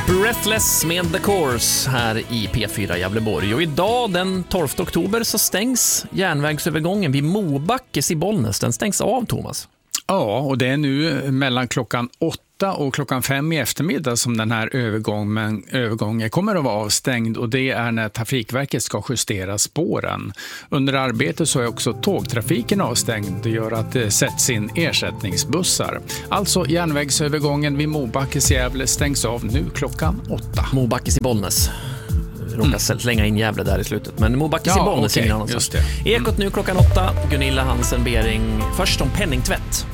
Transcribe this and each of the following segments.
Breathless med The Course här i P4 Gävleborg. Och idag den 12 oktober så stängs järnvägsövergången vid Mobackes i Bollnäs. Den stängs av, Thomas. Ja, och det är nu mellan klockan 8 och klockan 5 i eftermiddag som den här övergången kommer att vara avstängd, och det är när Trafikverket ska justera spåren. Under arbetet så är också tågtrafiken avstängd. Det gör att det sätts in ersättningsbussar. Alltså järnvägsövergången vid Mobackes i Gävle stängs av nu klockan 8. Mobackes i Bollnäs. Råkar slänga in Gävle där i slutet. Men Mobackes i Bollnäs är just det. Ekot nu klockan 8. Gunilla Hansen-Bering. Först om penningtvätt.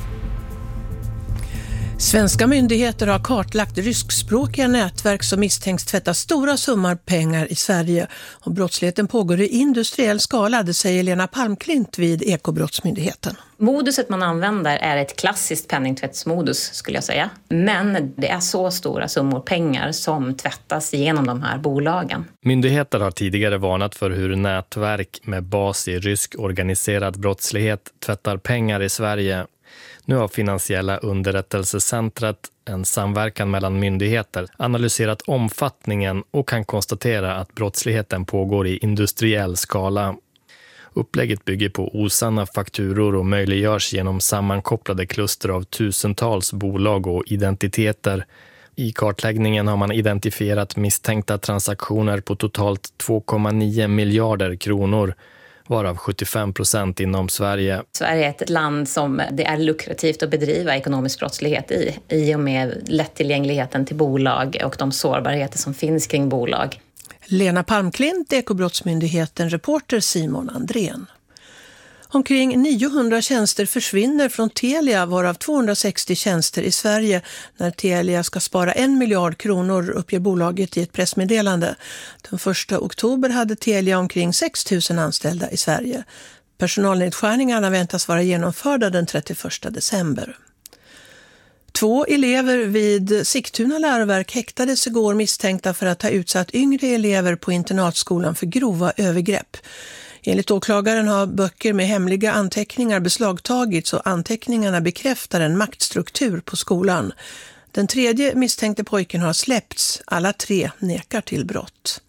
Svenska myndigheter har kartlagt ryskspråkiga nätverk som misstänks tvätta stora summor pengar i Sverige. Och brottsligheten pågår i industriell skala, det säger Lena Palmklint vid Ekobrottsmyndigheten. Moduset man använder är ett klassiskt penningtvättsmodus, skulle jag säga. Men det är så stora summor pengar som tvättas genom de här bolagen. Myndigheter har tidigare varnat för hur nätverk med bas i rysk organiserad brottslighet tvättar pengar i Sverige. Nu har Finansiella underrättelsecentret, en samverkan mellan myndigheter, analyserat omfattningen och kan konstatera att brottsligheten pågår i industriell skala. Upplägget bygger på osanna fakturor och möjliggörs genom sammankopplade kluster av tusentals bolag och identiteter. I kartläggningen har man identifierat misstänkta transaktioner på totalt 2,9 miljarder kronor, varav 75% inom Sverige. Sverige är ett land som det är lukrativt att bedriva ekonomisk brottslighet i och med lättillgängligheten till bolag och de sårbarheter som finns kring bolag. Lena Palmklint, Ekobrottsmyndigheten, reporter Simon Andrén. Omkring 900 tjänster försvinner från Telia, varav 260 tjänster i Sverige, när Telia ska spara 1 miljard kronor, uppger bolaget i ett pressmeddelande. Den 1 oktober hade Telia omkring 6 000 anställda i Sverige. Personalnedskärningarna väntas vara genomförda den 31 december. 2 elever vid Sigtuna läroverk häktades igår misstänkta för att ha utsatt yngre elever på internatskolan för grova övergrepp. Enligt åklagaren har böcker med hemliga anteckningar beslagtagits och anteckningarna bekräftar en maktstruktur på skolan. Den 3:e misstänkte pojken har släppts. Alla 3 nekar till brott.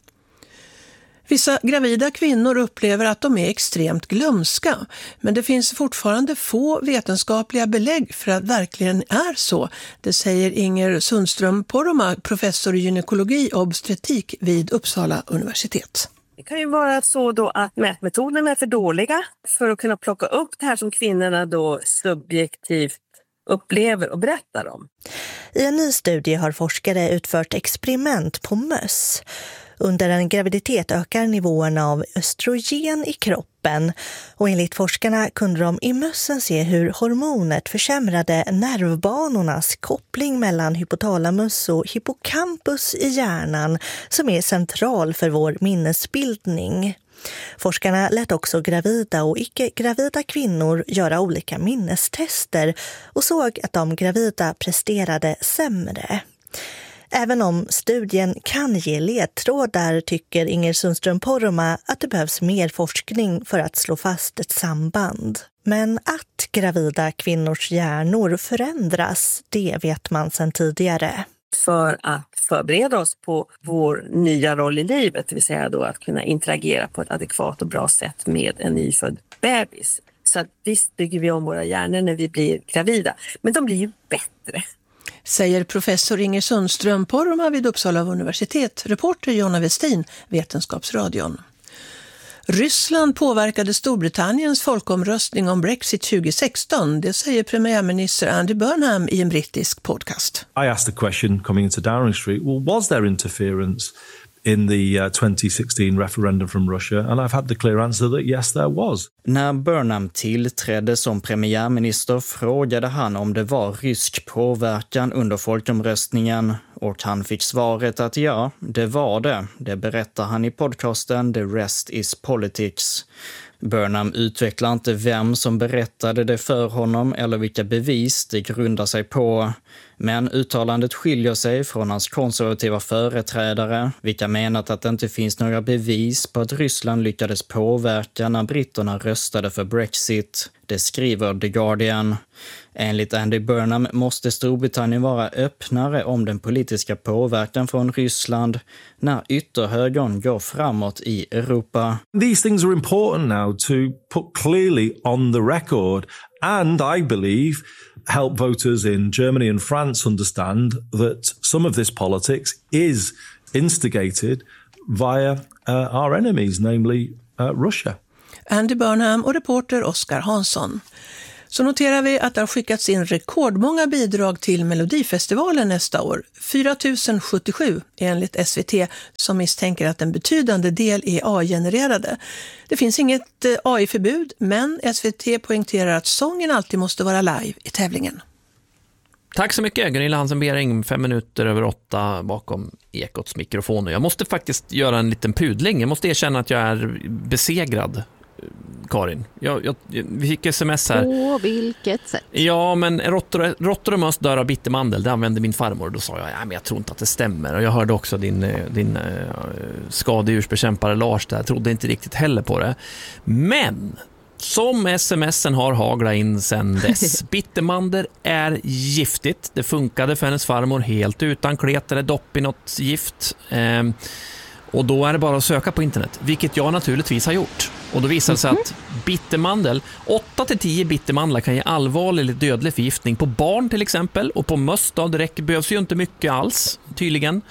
Vissa gravida kvinnor upplever att de är extremt glömska, men det finns fortfarande få vetenskapliga belägg för att verkligen är så. Det säger Inger Sundström-Poromaa, professor i gynekologi och obstetrik vid Uppsala universitet. Det kan ju vara så då att mätmetoderna är för dåliga för att kunna plocka upp det här som kvinnorna då subjektivt upplever och berättar om. I en ny studie har forskare utfört experiment på möss. Under en graviditet ökar nivåerna av östrogen i kroppen, och enligt forskarna kunde de i mössen se hur hormonet försämrade nervbanornas koppling mellan hypotalamus och hippocampus i hjärnan, som är central för vår minnesbildning. Forskarna lät också gravida och icke-gravida kvinnor göra olika minnestester och såg att de gravida presterade sämre. Även om studien kan ge ledtrådar tycker Inger Sundström-Poromaa att det behövs mer forskning för att slå fast ett samband. Men att gravida kvinnors hjärnor förändras, det vet man sedan tidigare. För att förbereda oss på vår nya roll i livet, det vill säga då att kunna interagera på ett adekvat och bra sätt med en nyfödd bebis. Så att visst bygger vi om våra hjärnor när vi blir gravida, men de blir ju bättre. Säger professor Inger Sundström-Poromaa vid Uppsala universitet, reporter Jonna Westin, Vetenskapsradion. Ryssland påverkade Storbritanniens folkomröstning om Brexit 2016, det säger premiärminister Andy Burnham i en brittisk podcast. I asked the question coming into Downing Street, well, was there interference in the 2016 referendum from Russia? And I've had the clear answer that yes, there was. När Burnham tillträdde som premiärminister frågade han om det var rysk påverkan under folkomröstningen, och han fick svaret att ja, det var det. Det berättar han i podcasten The Rest is Politics. Burnham utvecklar inte vem som berättade det för honom eller vilka bevis det grundar sig på. Men uttalandet skiljer sig från hans konservativa företrädare, vilka menat att det inte finns några bevis på att Ryssland lyckades påverka när britterna röstade för Brexit. Det skriver The Guardian. Enligt Andy Burnham måste Storbritannien vara öppnare om den politiska påverkan från Ryssland när ytterhögern går framåt i Europa. These things are important now to put clearly on the record, and I believe help voters in Germany and France understand that some of this politics is instigated via our enemies, namely Russia. Andy Burnham och reporter Oskar Hansson. Så noterar vi att det har skickats in rekordmånga bidrag till Melodifestivalen nästa år. 4077 enligt SVT, som misstänker att en betydande del är AI-genererade. Det finns inget AI-förbud, men SVT poängterar att sången alltid måste vara live i tävlingen. Tack så mycket, Gunilla Hansen-Bering, 8:05 bakom Ekots mikrofoner. Jag måste faktiskt göra en liten pudling. Jag måste erkänna att jag är besegrad, Karin. Vi fick sms här. På vilket sätt? Ja, men råttor och möss dör av bittermandel. Det använde min farmor. Då sa jag, men jag tror inte att det stämmer. Och jag hörde också din skadedjursbekämpare Lars där. Jag trodde inte riktigt heller på det. Men som smsen har haglat in sen dess. Bittermandel är giftigt. Det funkade för hennes farmor helt utan klet eller dopp i något gift. Och då är det bara att söka på internet, vilket jag naturligtvis har gjort. Och då visar det sig att bittermandel, 8-10 bittermandlar kan ge allvarlig eller dödlig förgiftning på barn till exempel, och på möss då, det behövs ju inte mycket alls tydligen.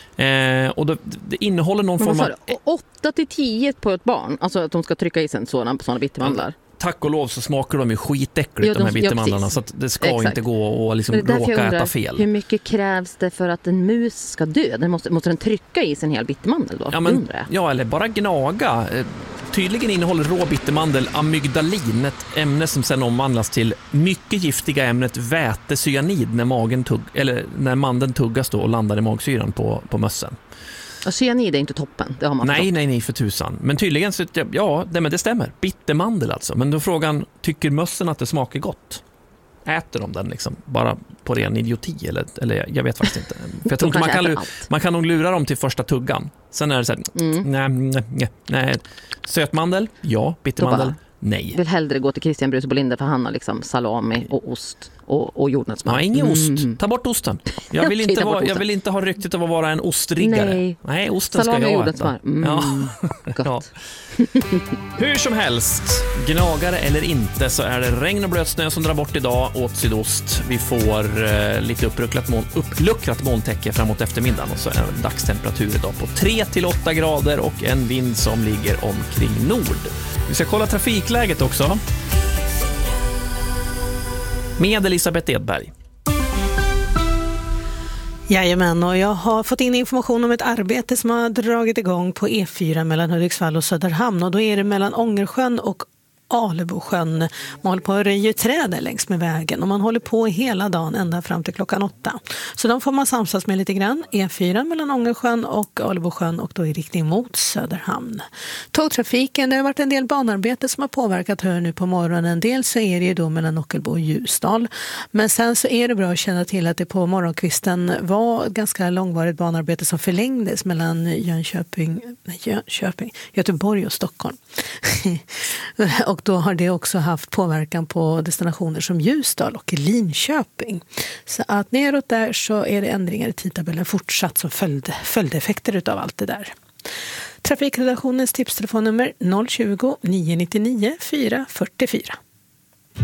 Och det innehåller någon form av 8-10 på ett barn, alltså att de ska trycka i sig sådana bittermandlar. Tack och lov så smakar de ju skitäckligt, de här bittermandlarna, så att det ska inte gå och liksom råka äta fel. Hur mycket krävs det för att en mus ska dö? Måste den trycka i sig en hel bittermandel då? Ja, eller bara gnaga. Tydligen innehåller rå bittermandel amygdalin, ett ämne som sedan omvandlas till mycket giftiga ämnet vätecyanid när mandeln tuggas då och landar i magsyran på mössen. Och cyanid är inte toppen, det har man förstått. Nej, för tusan. Men tydligen så, det stämmer. Bittermandel alltså. Men då frågan, tycker mössen att det smakar gott? Äter de den liksom bara på ren idioti? Eller jag vet faktiskt inte. För jag tror inte man kan nog lura dem till första tuggan. Sen är det så här, nej. Sötmandel, ja. Bittermandel, nej. Vill hellre gå till Christian Bruce Bolinder för han har liksom salami och ost och jordnötssmör. Ja, ingen ost. Ta bort osten. Jag vill inte ha ryktet av att vara en ostriggare. Nej, osten salami ska jag äta. Gott. Hur som helst, gnagare eller inte, så är det regn och blötsnö som drar bort idag åt sydost. Vi får lite uppluckrat molntäcke framåt eftermiddagen, och så är det dagstemperatur idag på 3-8 grader och en vind som ligger omkring nord. Vi ska kolla trafikläget också med Elisabeth Edberg. Jajamän, och jag har fått in information om ett arbete som har dragit igång på E4 mellan Hudiksvall och Söderhamn, och då är det mellan Ångersjön och Alebosjön. Man håller på att röja träd längs med vägen, och man håller på hela dagen ända fram till klockan 8. Så de får man samsas med lite grann. E4 mellan Ångersjön och Alebosjön, och då i riktning mot Söderhamn. Tågtrafiken, det har varit en del banarbete som har påverkat här nu på morgonen. Dels så är det ju då mellan Ockelbo och Ljusdal. Men sen så är det bra att känna till att det på morgonkvisten var ganska långvarigt banarbete som förlängdes mellan Göteborg och Stockholm. Och då har det också haft påverkan på destinationer som Ljusdal och Linköping. Så att neråt där så är det ändringar i tidtabellen fortsatt som följdeffekter utav allt det där. Trafikredaktionens tipstelefonnummer 020 999 444.